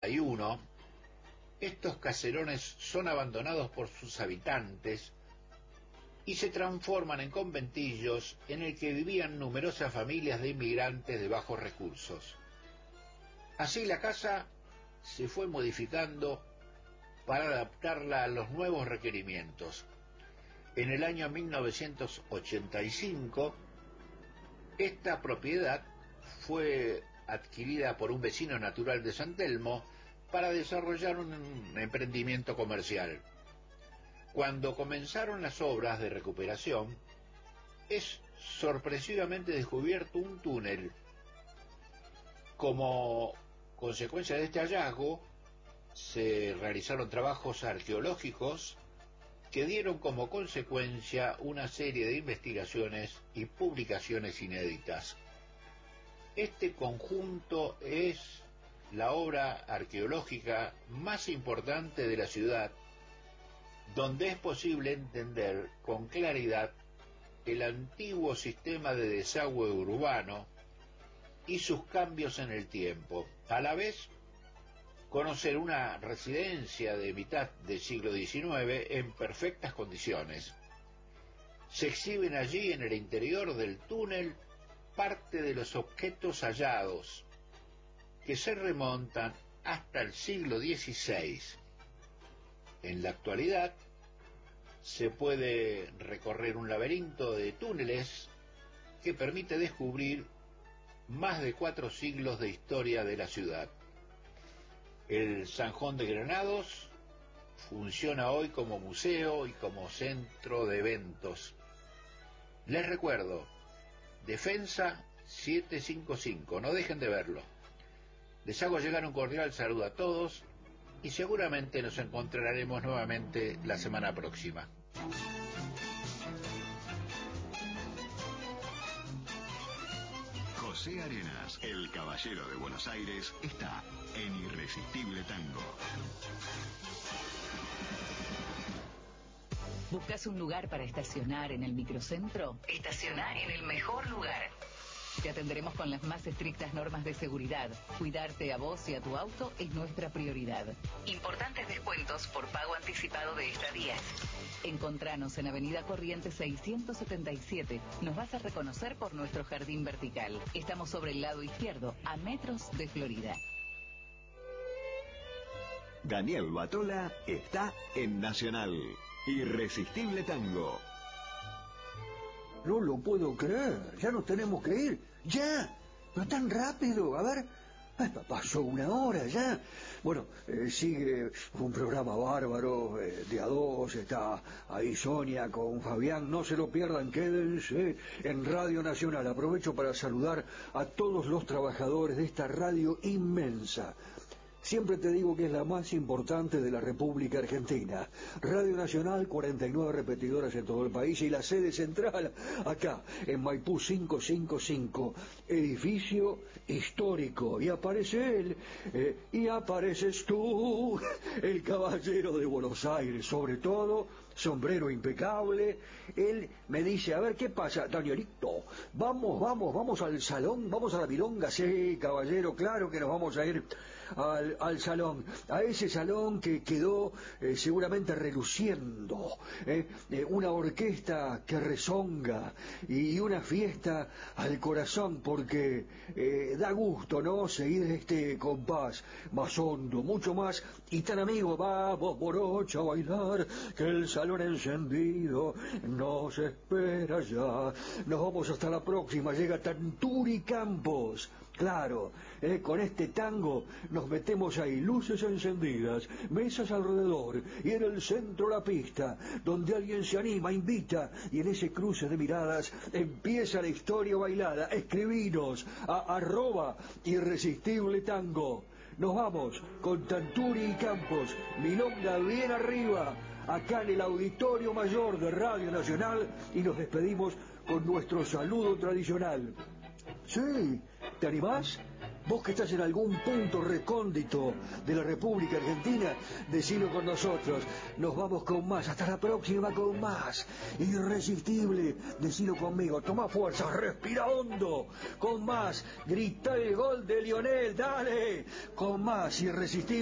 estos caserones son abandonados por sus habitantes y se transforman en conventillos en el que vivían numerosas familias de inmigrantes de bajos recursos. Así la casa se fue modificando para adaptarla a los nuevos requerimientos. En el año 1985, esta propiedad fue adquirida por un vecino natural de San Telmo para desarrollar un emprendimiento comercial. Cuando comenzaron las obras de recuperación, es sorpresivamente descubierto un túnel. Como consecuencia de este hallazgo, se realizaron trabajos arqueológicos que dieron como consecuencia una serie de investigaciones y publicaciones inéditas. Este conjunto es la obra arqueológica más importante de la ciudad, donde es posible entender con claridad el antiguo sistema de desagüe urbano y sus cambios en el tiempo. A la vez, conocer una residencia de mitad del siglo XIX en perfectas condiciones. Se exhiben allí, en el interior del túnel, parte de los objetos hallados, que se remontan hasta el siglo XVI. En la actualidad, se puede recorrer un laberinto de túneles que permite descubrir más de 4 siglos de historia de la ciudad. El Zanjón de Granados funciona hoy como museo y como centro de eventos. Les recuerdo, Defensa 755, no dejen de verlo. Les hago llegar un cordial saludo a todos y seguramente nos encontraremos nuevamente la semana próxima. José Arenas, el caballero de Buenos Aires, está en Irresistible Tango. ¿Buscas un lugar para estacionar en el microcentro? Estacioná en el mejor lugar. Te atenderemos con las más estrictas normas de seguridad. Cuidarte a vos y a tu auto es nuestra prioridad. Importantes descuentos por pago anticipado de estadías. Encontranos en Avenida Corrientes 677. Nos vas a reconocer por nuestro jardín vertical. Estamos sobre el lado izquierdo, a metros de Florida. Daniel Batola está en Nacional. Irresistible Tango. No lo puedo creer, ya nos tenemos que ir, ya, pero tan rápido, a ver, pasó 1 hora ya. Bueno, sigue un programa bárbaro, de a dos, está ahí Sonia con Fabián, no se lo pierdan, quédense en Radio Nacional. Aprovecho para saludar a todos los trabajadores de esta radio inmensa. Siempre te digo que es la más importante de la República Argentina. Radio Nacional, 49 repetidoras en todo el país y la sede central acá en Maipú 555, edificio histórico. Y aparece él, y apareces tú, el caballero de Buenos Aires, sobre todo, sombrero impecable. Él me dice, a ver, ¿qué pasa, Danielito? Vamos al salón, vamos a la milonga. Sí, caballero, claro que nos vamos a ir al salón, a ese salón que quedó seguramente reluciendo, una orquesta que rezonga y una fiesta al corazón, porque da gusto, ¿no?, seguir este compás más hondo, mucho más, y tan amigo. Vamos, morocha, a bailar, que el salón encendido nos espera ya. Nos vamos hasta la próxima. Llega Tanturi Campos, claro, con este tango nos metemos ahí, luces encendidas, mesas alrededor, y en el centro la pista, donde alguien se anima, invita, y en ese cruce de miradas empieza la historia bailada. Escribinos a @irresistible tango. Nos vamos con Tanturi y Campos, milonga bien arriba, acá en el Auditorio Mayor de Radio Nacional, y nos despedimos con nuestro saludo tradicional. Sí, ¿te animás? Vos que estás en algún punto recóndito de la República Argentina, decilo con nosotros. Nos vamos con más. Hasta la próxima con más. Irresistible. Decilo conmigo. Toma fuerza. Respira hondo. Con más. Grita el gol de Lionel. Dale. Con más. Irresistible.